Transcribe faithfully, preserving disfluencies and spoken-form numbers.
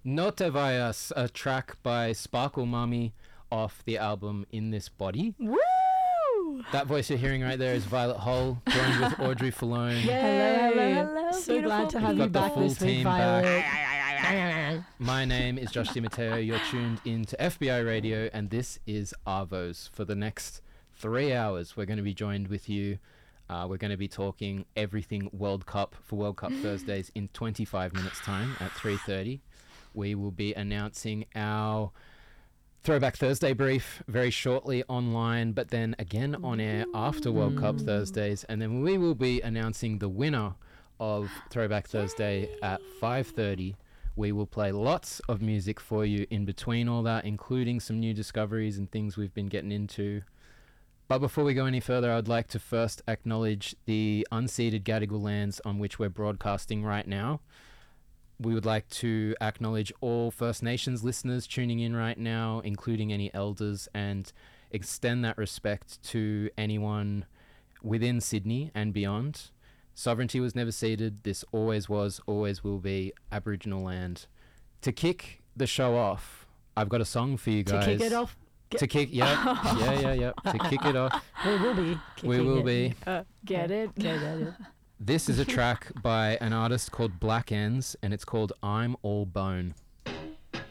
No Te Vayas, a track by Sparkle Mummy off the album In This Body. Woo! That voice you're hearing right there is Violet Hull, joined with Audrey Falone. Hello, hello, hello. So glad to have We've you got the back full this week, team Violet. back. My name is Josh DiMatteo. You're tuned into F B I Radio, and this is Arvos. For the next three hours, we're going to be joined with you. Uh, we're going to be talking everything World Cup for World Cup Thursdays in twenty-five minutes time at three thirty. We will be announcing our Throwback Thursday brief very shortly online, but then again on air after World mm. Cup Thursdays. And then we will be announcing the winner of Throwback Thursday at five thirty. We will play lots of music for you in between all that, including some new discoveries and things we've been getting into. But before we go any further, I'd like to first acknowledge the unceded Gadigal lands on which we're broadcasting right now. We would like to acknowledge all First Nations listeners tuning in right now, including any elders, and extend that respect to anyone within Sydney and beyond. Sovereignty was never ceded. This always was, always will be Aboriginal land. To kick the show off, I've got a song for you guys. To kick it off? Get to kick, yeah, yeah, yeah, yeah. To kick it off. We will be. We will it. be. Uh, get it? Get it. This is a track by an artist called Black Ends, and it's called I'm All Bone.